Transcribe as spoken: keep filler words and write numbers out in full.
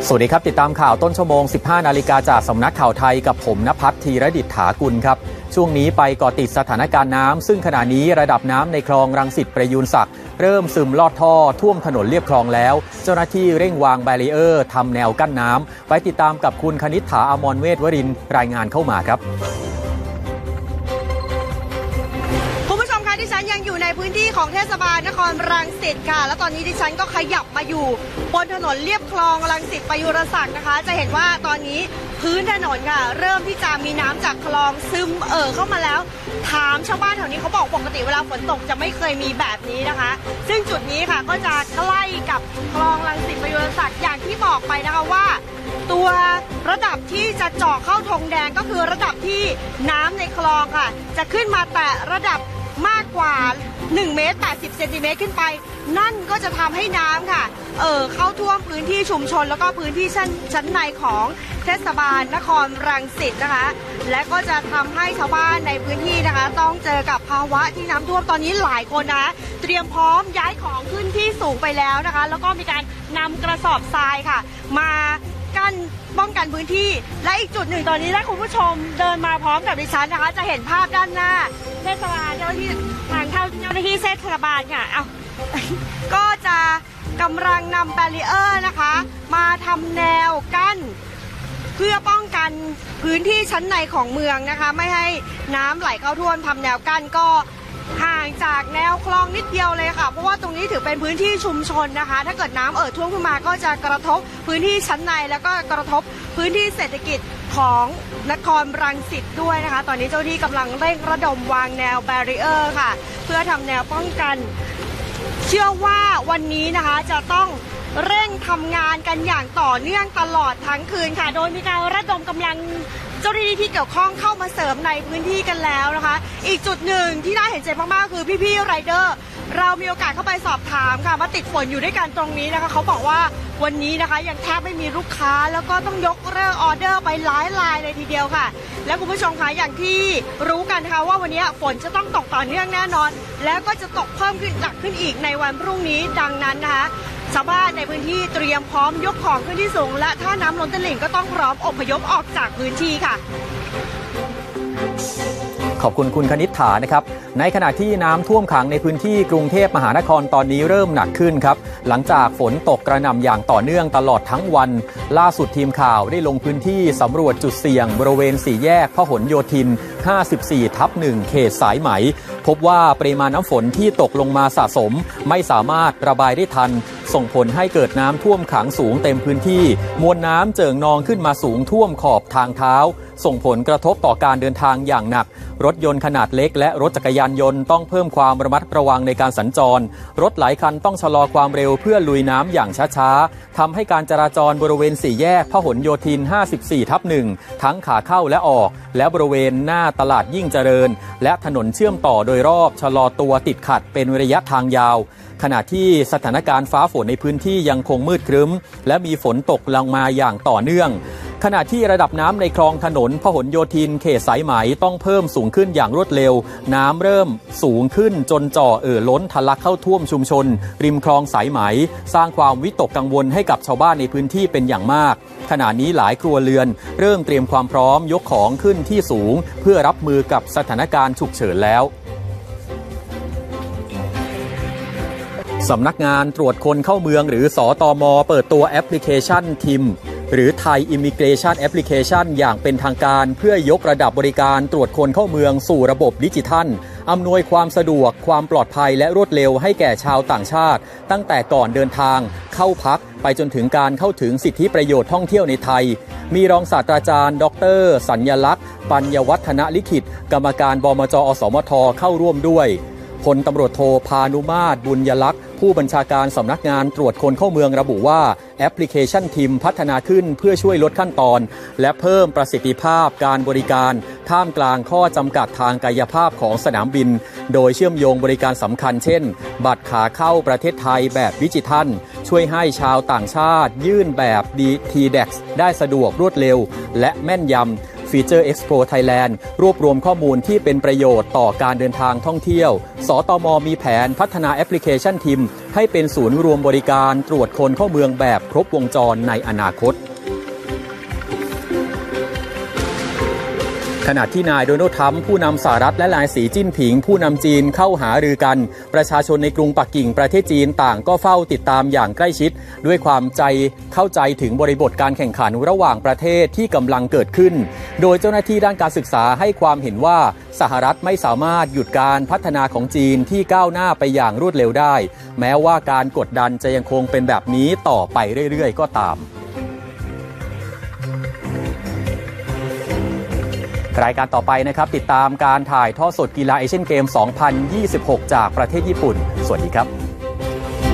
สวัสดีครับติดตามข่าวต้นชั่วโมง สิบห้านาฬิกาจากสำนักข่าวไทยกับผมณภัทร ธีรดิษฐากุลครับช่วงนี้ไปเกาะติดสถานการณ์น้ำซึ่งขณะนี้ระดับน้ำในคลองรังสิตประยูรศักดิ์เริ่มซึมลอดท่อท่วมถนนเลียบคลองแล้วเจ้าหน้าที่เร่งวางแบรีเออร์ทำแนวกั้นน้ำไปติดตามกับคุณคณิษฐา อมรเวชวรินทร์รายงานเข้ามาครับดิฉันยังอยู่ในพื้นที่ของเทศบาลนครรังสิตค่ะแล้วตอนนี้ดิฉันก็ขยับมาอยู่บนถนนเลียบคลองรังสิตประยุรศักดิ์นะคะจะเห็นว่าตอนนี้พื้นถนนค่ะเริ่มที่จะมีน้ำจากคลองซึมเอ่อเข้ามาแล้วถามชาวบ้านแถวนี้เขาบอกปกติเวลาฝนตกจะไม่เคยมีแบบนี้นะคะซึ่งจุดนี้ค่ะก็จะใกล้กับคลองรังสิตประยุรศักดิ์อย่างที่บอกไปนะคะว่าตัวระดับที่จะเจาะเข้าธงแดงก็คือระดับที่น้ำในคลองค่ะจะขึ้นมาแตะระดับมากกว่าหนึ่งเมตรแปดสิบเซนติเมตรขึ้นไปนั่นก็จะทำให้น้ำค่ะเอ่อเข้าท่วมพื้นที่ชุมชนแล้วก็พื้นที่ชั้นชั้นในของเทศบาลนครรังสิตนะคะและก็จะทำให้ชาวบ้านในพื้นที่นะคะต้องเจอกับภาวะที่น้ำท่วมตอนนี้หลายคนนะเตรียมพร้อมย้ายของขึ้นที่สูงไปแล้วนะคะแล้วก็มีการนำกระสอบทรายค่ะมากั้นป้องกันพื้นที่และอีกจุดหนึ่งตอนนี้ถ้าคุณผู้ชมเดินมาพร้อมกับดิฉันนะคะจะเห็นภาพด้านหน้าเทศบาลเจ้าหน้าที่ทางเข้าเจ้าหน้าที่เทศบาลค่ะเอาก็จะกำลังนำแบรีเออร์นะคะมาทำแนวกั้นเพื่อป้องกันพื้นที่ชั้นในของเมืองนะคะไม่ให้น้ำไหลเข้าท่วมทำแนวกั้นก็ห่างจากแนวคลองนิดเดียวเลยค่ะเพราะว่าตรงนี้ถือเป็นพื้นที่ชุมชนนะคะถ้าเกิดน้ำเอ่อท่วมขึ้นมาก็จะกระทบพื้นที่ชั้นในแล้วก็กระทบพื้นที่เศรษฐกิจของนครรังสิตด้วยนะคะตอนนี้เจ้าหน้าที่กำลังเร่งระดมวางแนวแบรีเออร์ค่ะเพื่อทำแนวป้องกันเชื่อว่าวันนี้นะคะจะต้องเร่งทำงานกันอย่างต่อเนื่องตลอดทั้งคืนค่ะโดยมีการระดมกำลังเจ้าหน้าที่ที่เกี่ยวข้องเข้ามาเสริมในพื้นที่กันแล้วนะคะอีกจุดหนึ่งที่น่าเห็นใจมากๆคือพี่ๆไรเดอร์เรามีโอกาสเข้าไปสอบถามค่ะมาติดฝนอยู่ด้วยกันตรงนี้นะคะเขาบอกว่าวันนี้นะคะยังแทบไม่มีลูกค้าแล้วก็ต้องยกเลิกออเดอร์ไปหลายรายเลยทีเดียวค่ะและคุณผู้ชมคะอย่างที่รู้กันนะคะว่าวันนี้ฝนจะต้องตกต่อเนื่องแน่นอนแล้วก็จะตกเพิ่มขึ้นหนักขึ้นอีกในวันพรุ่งนี้ดังนั้นนะคะชาวบ้านในพื้นที่เตรียมพร้อมยกของขึ้นที่สูงและถ้าน้ำล้นตลิ่งก็ต้องพร้อมอพยพออกจากพื้นที่ค่ะขอบคุณคุณคณิษฐานะครับในขณะที่น้ำท่วมขังในพื้นที่กรุงเทพมหานครตอนนี้เริ่มหนักขึ้นครับหลังจากฝนตกกระหน่ำอย่างต่อเนื่องตลอดทั้งวันล่าสุดทีมข่าวได้ลงพื้นที่สำรวจจุดเสี่ยงบริเวณสี่แยกพหลโยธิน ห้าสิบสี่ทับหนึ่ง เขตสายไหมพบว่าปริมาณน้ำฝนที่ตกลงมาสะสมไม่สามารถระบายได้ทันส่งผลให้เกิดน้ำท่วมขังสูงเต็มพื้นที่มวลน้ำเจิ่งนองขึ้นมาสูงท่วมขอบทางเท้าส่งผลกระทบต่อการเดินทางอย่างหนักรถยนต์ขนาดเล็กและรถจักรยานยนต์ต้องเพิ่มความระมัดระวังในการสัญจรรถหลายคันต้องชะลอความเร็วเพื่อลุยน้ำอย่างช้าๆทำให้การจราจรบริเวณสี่แยกพหลโยธิน ห้าสิบสี่ทับหนึ่ง ทั้งขาเข้าและออกและบริเวณหน้าตลาดยิ่งเจริญและถนนเชื่อมต่อโดยรอบชะลอตัวติดขัดเป็นระยะทางยาวขณะที่สถานการณ์ฟ้าฝนในพื้นที่ยังคงมืดครึ้มและมีฝนตกลงมาอย่างต่อเนื่องขณะที่ระดับน้ำในคลองถนนพหลโยธินเขตสายไหมต้องเพิ่มสูงขึ้นอย่างรวดเร็วน้ำเริ่มสูงขึ้นจนจ่อเอ่อล้นทะลักเข้าท่วมชุมชนริมคลองสายไหมสร้างความวิตกกังวลให้กับชาวบ้านในพื้นที่เป็นอย่างมากขณะนี้หลายครัวเรือนเริ่มเตรียมความพร้อมยกของขึ้นที่สูงเพื่อรับมือกับสถานการณ์ฉุกเฉินแล้วสำนักงานตรวจคนเข้าเมืองหรือสตม.เปิดตัวแอปพลิเคชันทิมหรือไทย Immigration Application อย่างเป็นทางการเพื่อยกระดับบริการตรวจคนเข้าเมืองสู่ระบบดิจิทัลอำนวยความสะดวกความปลอดภัยและรวดเร็วให้แก่ชาวต่างชาติตั้งแต่ก่อนเดินทางเข้าพักไปจนถึงการเข้าถึงสิทธิประโยชน์ท่องเที่ยวในไทยมีรองศาสตราจารย์ดร.สัญญลักษณ์ปัญญวัฒนลิขิตกรรมการบมจ.อสมท.เข้าร่วมด้วยพลตำรวจโทพานุมาตรบุญยลักษณ์ผู้บัญชาการสำนักงานตรวจคนเข้าเมืองระบุว่าแอปพลิเคชันทิมพัฒนาขึ้นเพื่อช่วยลดขั้นตอนและเพิ่มประสิทธิภาพการบริการท่ามกลางข้อจำกัดทางกายภาพของสนามบินโดยเชื่อมโยงบริการสำคัญเช่นบัตรขาเข้าประเทศไทยแบบดิจิทัลช่วยให้ชาวต่างชาติยื่นแบบ ที ดี เอ็กซ์ ได้สะดวกรวดเร็วและแม่นยำ Future Expo Thailand รวบรวมข้อมูลที่เป็นประโยชน์ต่อการเดินทางท่องเที่ยวสตม.มีแผนพัฒนาแอปพลิเคชันทิมให้เป็นศูนย์รวมบริการตรวจคนเข้าเมืองแบบครบวงจรในอนาคตขณะที่นายโดนัลด์ทรัมป์ผู้นำสหรัฐและนายสีจิ้นผิงผู้นำจีนเข้าหารือกันประชาชนในกรุงปักกิ่งประเทศจีนต่างก็เฝ้าติดตามอย่างใกล้ชิดด้วยความใจเข้าใจถึงบริบทการแข่งขันระหว่างประเทศที่กำลังเกิดขึ้นโดยเจ้าหน้าที่ด้านการศึกษาให้ความเห็นว่าสหรัฐไม่สามารถหยุดการพัฒนาของจีนที่ก้าวหน้าไปอย่างรวดเร็วได้แม้ว่าการกดดันจะยังคงเป็นแบบนี้ต่อไปเรื่อยๆก็ตามรายการต่อไปนะครับติดตามการถ่ายทอดสดกีฬาเอเชียนเกม สองพันยี่สิบหก จากประเทศญี่ปุ่นสวัสดีครับ